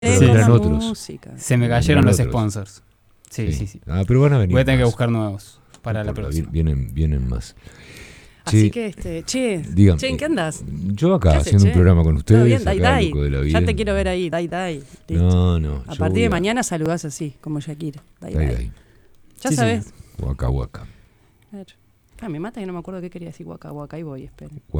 Pero eran otros. música. Se me cayeron Eran los otros. sponsors. Sí. Ah, pero van a venir. Voy a tener que más. buscar nuevos para No la importa, próxima. Vienen más. Así Che, que, dígame, che, ¿en qué andás? Yo acá ¿Qué haces, haciendo un che? programa con ¿Todo ustedes, bien? Dai, acá, dai. loco de la vida. Ya te quiero ver ahí, dai, dai. Listo. No. A yo partir voy de mañana saludás así, como Shakira. Dai, Dai, dai. dai. Ya Sí, sabes. Waka, waka. A ver. Me mata que no me acuerdo qué quería decir guaca, guaca. Ahí voy, esperen.